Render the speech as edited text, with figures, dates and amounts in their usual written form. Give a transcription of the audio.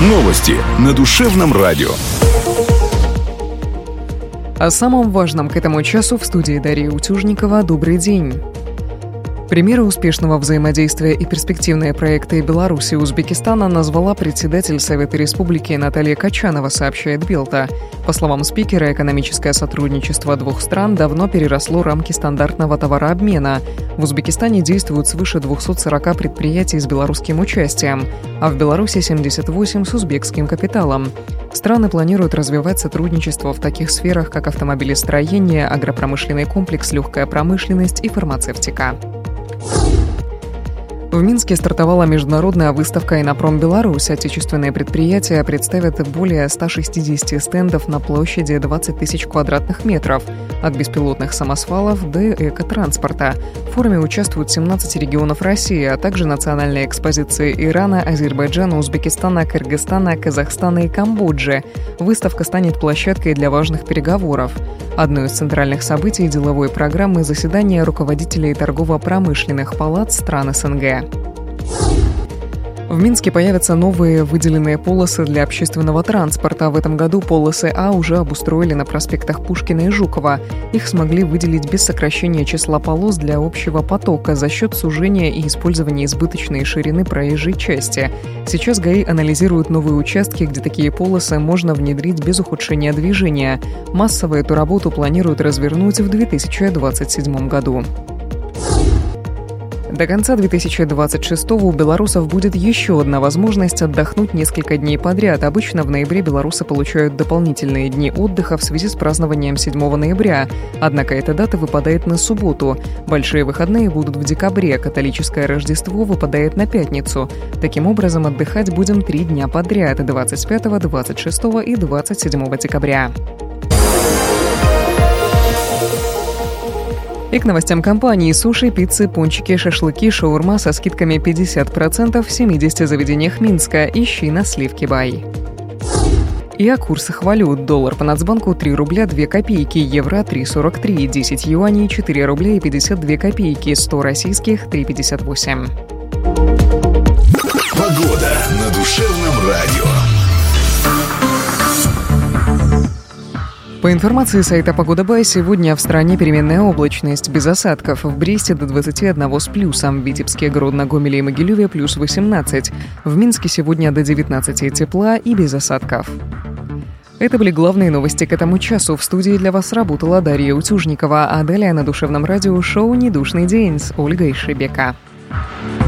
Новости на Душевном радио. О самом важном к этому часу в студии Дарья Утюжникова. Добрый день. Примеры успешного взаимодействия и перспективные проекты Беларуси и Узбекистана назвала председатель Совета Республики Наталья Качанова, сообщает Белта. По словам спикера, экономическое сотрудничество двух стран давно переросло рамки стандартного товарообмена. В Узбекистане действуют свыше 240 предприятий с белорусским участием, а в Беларуси 78 с узбекским капиталом. Страны планируют развивать сотрудничество в таких сферах, как автомобилестроение, агропромышленный комплекс, легкая промышленность и фармацевтика. В Минске стартовала международная выставка «Инопром Беларусь». Отечественные предприятия представят более 160 стендов на площади 20 тысяч квадратных метров, от беспилотных самосвалов до экотранспорта. В форуме участвуют 17 регионов России, а также национальные экспозиции Ирана, Азербайджана, Узбекистана, Кыргызстана, Казахстана и Камбоджи. Выставка станет площадкой для важных переговоров. Одно из центральных событий деловой программы – заседание руководителей торгово-промышленных палат стран СНГ. В Минске появятся новые выделенные полосы для общественного транспорта. В этом году полосы А уже обустроили на проспектах Пушкина и Жукова. Их смогли выделить без сокращения числа полос для общего потока за счет сужения и использования избыточной ширины проезжей части. Сейчас ГАИ анализируют новые участки, где такие полосы можно внедрить без ухудшения движения. Массово эту работу планируют развернуть в 2027 году. До конца 2026-го у белорусов будет еще одна возможность отдохнуть несколько дней подряд. Обычно в ноябре белорусы получают дополнительные дни отдыха в связи с празднованием 7 ноября. Однако эта дата выпадает на субботу. Большие выходные будут в декабре, католическое Рождество выпадает на пятницу. Таким образом, отдыхать будем 3 дня подряд – 25, 26 и 27 декабря. И к новостям компании: суши, пиццы, пончики, шашлыки, шаурма со скидками 50% в 70 заведениях Минска. Ищи на Сливки Бай. И о курсах валют. Доллар по Нацбанку 3 рубля 2 копейки, евро 3,43, 10 юаней 4 рубля и 52 копейки, 100 российских 3,58. Погода на Душевном радио. По информации сайта «Погода.бай», сегодня в стране переменная облачность, без осадков. В Бресте до 21 с плюсом, в Витебске, Гродно, Гомеле и Могилеве плюс 18. В Минске сегодня до 19 тепла и без осадков. Это были главные новости к этому часу. В студии для вас работала Дарья Утюжникова, а далее на Душевном радио шоу «Недушный день» с Ольгой Шебека.